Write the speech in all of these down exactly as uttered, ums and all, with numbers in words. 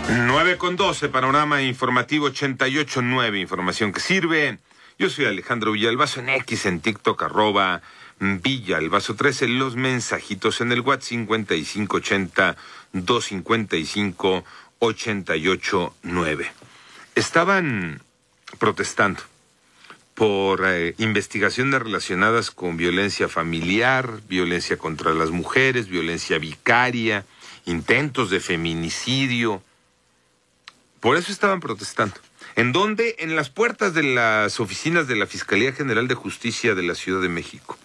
nueve con doce, panorama informativo ochenta y ocho punto nueve, información que sirve. Yo soy Alejandro Villalbazo en X, en TikTok, arroba Villalbazo trece, los mensajitos en el WhatsApp cincuenta y cinco ochenta, doscientos cincuenta y cinco, ochenta y ocho nueve. Estaban protestando por eh, investigaciones relacionadas con violencia familiar, violencia contra las mujeres, violencia vicaria, intentos de feminicidio. Por eso estaban protestando. ¿En dónde? En las puertas de las oficinas de la Fiscalía General de Justicia de la Ciudad de México.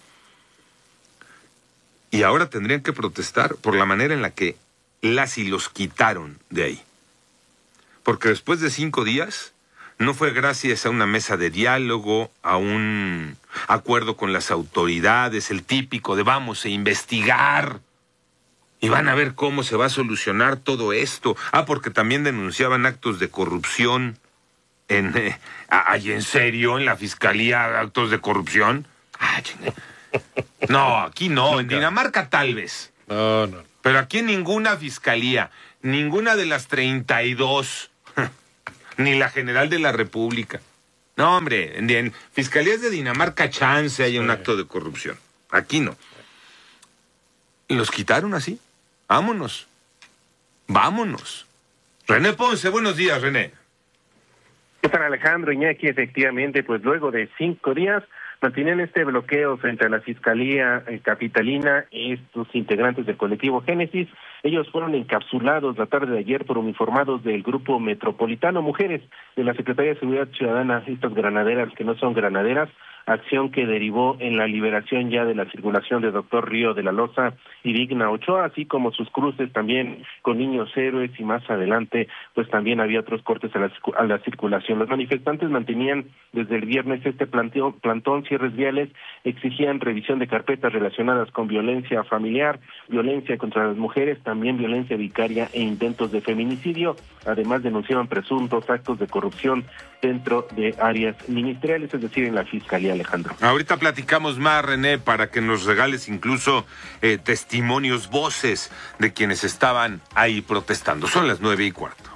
Y ahora tendrían que protestar por la manera en la que las y los quitaron de ahí. Porque después de cinco días, no fue gracias a una mesa de diálogo, a un acuerdo con las autoridades, el típico de vamos a investigar y van a ver cómo se va a solucionar todo esto. Ah, porque también denunciaban actos de corrupción. En, eh, ¿Hay en serio en la Fiscalía actos de corrupción? Ah, no, aquí no, nunca. En Dinamarca tal vez. No, no. Pero aquí en ninguna fiscalía, ninguna de las treinta y dos, ni la General de la República. No, hombre, en, en fiscalías de Dinamarca chance hay sí. un acto de corrupción. Aquí no. Y los quitaron así. Vámonos. Vámonos. René Ponce, buenos días, René. ¿Qué tal, Alejandro? Iñaki, efectivamente, pues luego de cinco días mantienen este bloqueo frente a la Fiscalía eh, Capitalina. Estos integrantes del colectivo Génesis, ellos fueron encapsulados la tarde de ayer por uniformados del Grupo Metropolitano Mujeres de la Secretaría de Seguridad Ciudadana, estas granaderas que no son granaderas, acción que derivó en la liberación ya de la circulación de Doctor Río de la Loza y Digna Ochoa, así como sus cruces también con niños héroes, y más adelante pues también había otros cortes a la, a la circulación. Los manifestantes mantenían desde el viernes este planteo, plantón, cierres viales, exigían revisión de carpetas relacionadas con violencia familiar, violencia contra las mujeres, también violencia vicaria e intentos de feminicidio. Además denunciaban presuntos actos de corrupción dentro de áreas ministeriales, es decir, en la Fiscalía, Alejandro. Ahorita platicamos más, René, para que nos regales incluso eh, testimonios, voces de quienes estaban ahí protestando. Son las nueve y cuarto.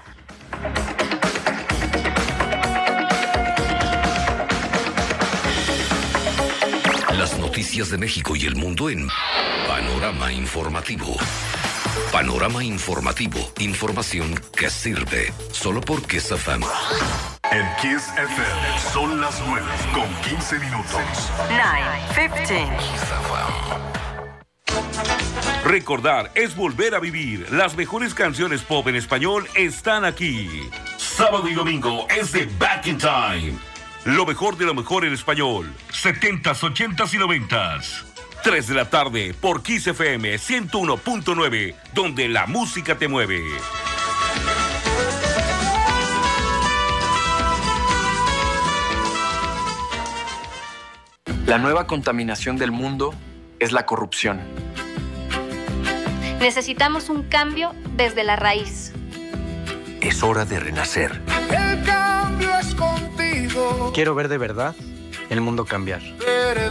Las noticias de México y el mundo en Panorama Informativo. Panorama Informativo, información que sirve. Solo por Kiss F M. En Kiss F M son las nueve con quince minutos. nueve, quince. Recordar es volver a vivir. Las mejores canciones pop en español están aquí. Sábado y domingo es de Back in Time. Lo mejor de lo mejor en español. setentas, ochentas y noventas. tres de la tarde por Kiss F M ciento uno punto nueve, donde la música te mueve. La nueva contaminación del mundo es la corrupción. Necesitamos un cambio desde la raíz. Es hora de renacer. El cambio es contigo. Quiero ver de verdad el mundo cambiar.